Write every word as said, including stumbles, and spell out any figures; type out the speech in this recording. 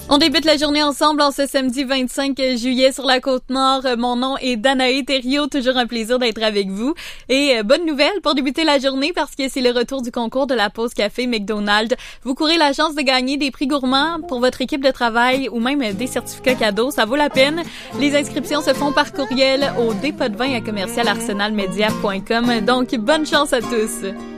On débute la journée ensemble en ce samedi vingt-cinq juillet sur la Côte-Nord. Mon nom est Danae Thériault, toujours un plaisir d'être avec vous. Et euh, bonne nouvelle pour débuter la journée parce que c'est le retour du concours de la pause café McDonald's. Vous courez la chance de gagner des prix gourmands pour votre équipe de travail ou même des certificats cadeaux. Ça vaut la peine. Les inscriptions se font par courriel au dépôt de vin à commercial arsenal media point com. Donc, bonne chance à tous.